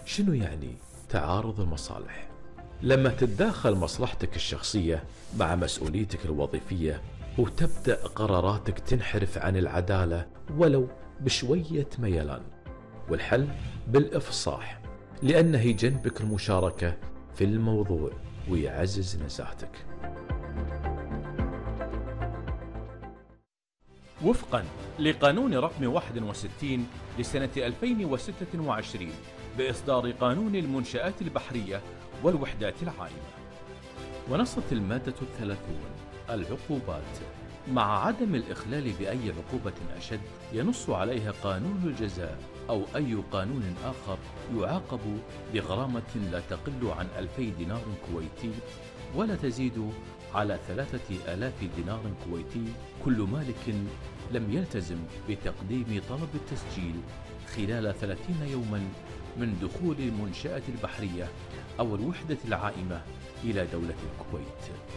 شنو يعني تعارض المصالح؟ لما تتداخل مصلحتك الشخصية مع مسؤوليتك الوظيفية وتبدأ قراراتك تنحرف عن العدالة ولو بشوية ميلان، والحل بالإفصاح، لأنه يجنبك المشاركة في الموضوع ويعزز نزاهتك. وفقا لقانون رقم 61 لسنة 2026 بإصدار قانون المنشآت البحرية والوحدات العائمة، ونصت المادة 30 العقوبات مع عدم الإخلال بأي عقوبة أشد ينص عليها قانون الجزاء أو أي قانون آخر يعاقب بغرامة لا تقل عن 2000 دينار كويتي ولا تزيد على 3000 دينار كويتي كل مالك لم يلتزم بتقديم طلب التسجيل خلال 30 يوما من دخول المنشأة البحرية أو الوحدة العائمة إلى دولة الكويت.